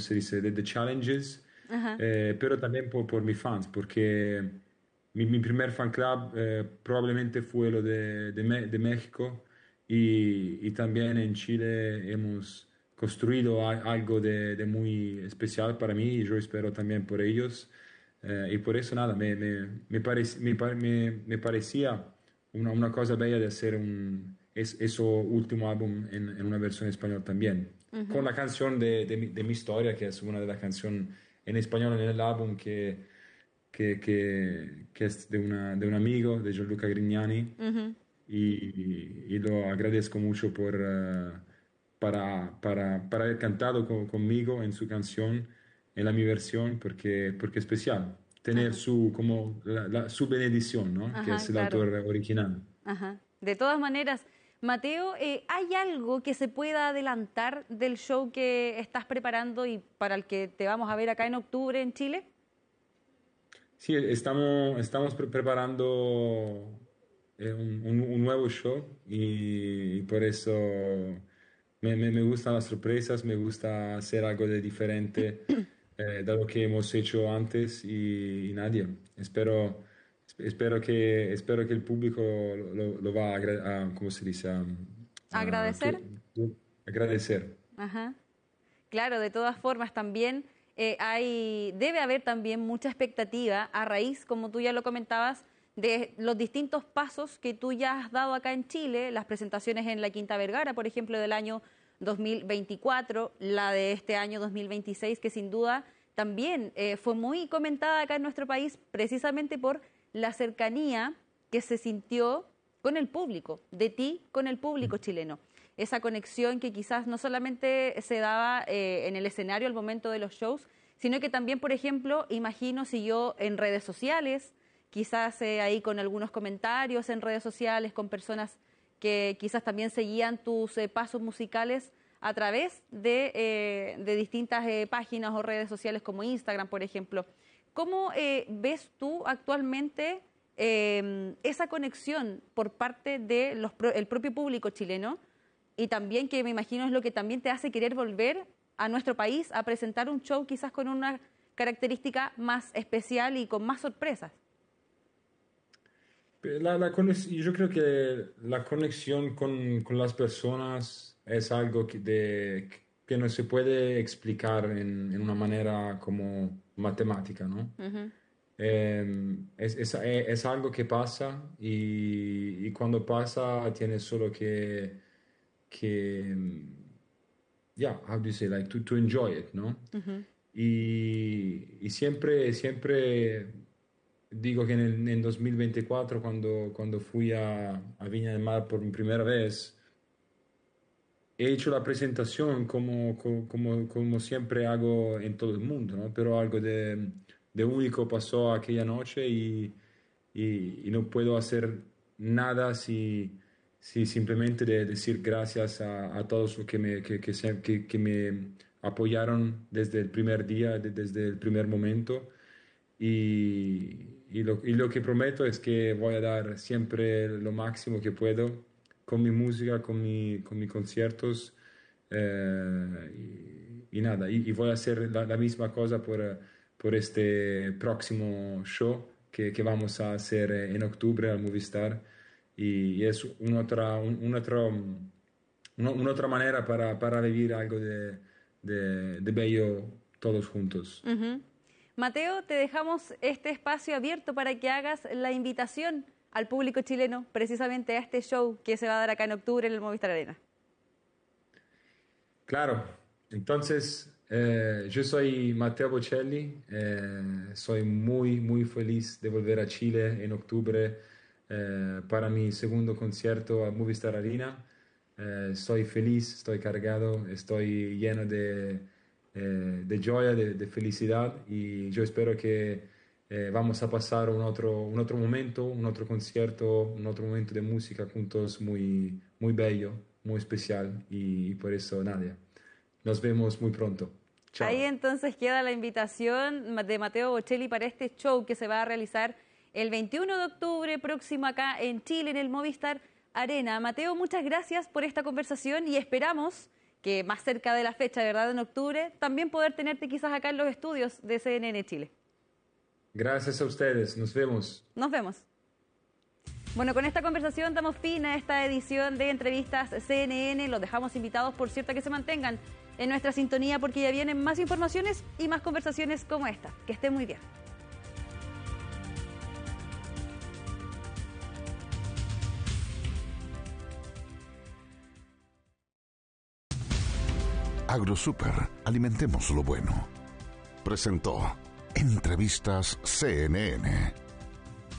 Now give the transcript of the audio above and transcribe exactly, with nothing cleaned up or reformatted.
se dice, de, de challenges, Ajá. eh, pero también por, por mis fans, porque mi, mi primer fan club eh, probablemente fue lo de, de, Me- de México y, y también en Chile hemos construido a- algo de, de muy especial para mí y yo espero también por ellos. Eh, y por eso nada, me, me, me, parec- me, pa- me- me parecía una, una cosa bella de hacer un, es, eso último álbum en, en una versión español también. Con Ujú. la canción de, de, mi, de mi historia, que es una de las canciones en español en el álbum que, que, que, que es de, una, de un amigo, de Gianluca Grignani, Ujú. y, y lo agradezco mucho por, eh, para, para, para haber cantado co- conmigo en su canción, en la mi versión, porque, porque es especial. Tener Ajá. su, como la, la- su bendición, ¿no? Que Ajá, es el claro. autor original. Ajá. De todas maneras, Mateo, eh, ¿hay algo que se pueda adelantar del show que estás preparando y para el que te vamos a ver acá en octubre en Chile? Sí, estamos, estamos pre- preparando eh, un, un- un nuevo show y, y por eso me, me- me gustan las sorpresas, me gusta hacer algo de diferente eh, de lo que hemos hecho antes y, y nadie. Espero, espero que, espero que el público lo, lo- lo va a, agra- a- ¿cómo se dice? A, a- Agradecer. tu- tu- agradecer. Ajá. Claro, de todas formas también eh, hay, debe haber también mucha expectativa a raíz, como tú ya lo comentabas, de los distintos pasos que tú ya has dado acá en Chile, las presentaciones en la Quinta Vergara, por ejemplo, del año dos mil veinticuatro, la de este año dos mil veintiséis, que sin duda también eh, fue muy comentada acá en nuestro país, precisamente por la cercanía que se sintió con el público, de ti con el público chileno. Esa conexión que quizás no solamente se daba eh, en el escenario al momento de los shows, sino que también, por ejemplo, imagino si yo en redes sociales, quizás eh, ahí con algunos comentarios en redes sociales, con personas que quizás también seguían tus eh, pasos musicales a través de, eh, de distintas eh, páginas o redes sociales como Instagram, por ejemplo. ¿Cómo eh, ves tú actualmente eh, esa conexión por parte del propio público chileno? Y también que me imagino es lo que también te hace querer volver a nuestro país a presentar un show quizás con una característica más especial y con más sorpresas. La, la conex- yo creo que la conexión con, con las personas es algo que, de, que no se puede explicar en, en una manera como matemática, ¿no? Ujú. Eh, es, es, es algo que pasa y, y cuando pasa tienes solo que, que yeah, how do you say, like, to, to enjoy it, ¿no? Ujú. Y, y siempre, siempre digo que en, el, en dos mil veinticuatro, cuando, cuando fui a, a Viña del Mar por mi primera vez, he hecho la presentación como, co- como, como, siempre hago en todo el mundo, ¿no? Pero algo de, de único pasó aquella noche y, y, y no puedo hacer nada si, si simplemente de decir gracias a, a todos los que me, que, que, se- que, que me apoyaron desde el primer día, de- desde el primer momento. Y, y lo, y lo que prometo es que voy a dar siempre lo máximo que puedo con mi música, con, mi, con mis conciertos. eh, y, y nada, y, y voy a hacer la, la misma cosa por, eh, por este próximo show que, que vamos a hacer eh, en octubre al Movistar. Y, y es una otra, un, un otro, una, una otra manera para, para vivir algo de, de, de bello todos juntos. Ujú. Mateo, te dejamos este espacio abierto para que hagas la invitación al público chileno precisamente a este show que se va a dar acá en octubre en el Movistar Arena. Claro, entonces eh, yo soy Matteo Bocelli, eh, soy muy muy feliz de volver a Chile en octubre eh, para mi segundo concierto a Movistar Arena. Eh, estoy feliz, estoy cargado, estoy lleno de, eh, de joya, de, de felicidad y yo espero que eh, vamos a pasar un otro, un otro momento, un otro concierto, un otro momento de música juntos muy, muy bello, muy especial y, por eso, Nadia, nos vemos muy pronto. Ahí Chao. entonces queda la invitación de Mateo Bocelli para este show que se va a realizar el veintiuno de octubre próximo acá en Chile, en el Movistar Arena. Mateo, muchas gracias por esta conversación y esperamos que más cerca de la fecha, ¿verdad? En octubre, también poder tenerte quizás acá en los estudios de C N N Chile. Gracias a ustedes, nos vemos. Nos vemos. Bueno, con esta conversación damos fin a esta edición de Entrevistas C N N. Los dejamos invitados, por cierto, a que se mantengan en nuestra sintonía porque ya vienen más informaciones y más conversaciones como esta. Que estén muy bien. AgroSuper, alimentemos lo bueno. Presentó Entrevistas C N N.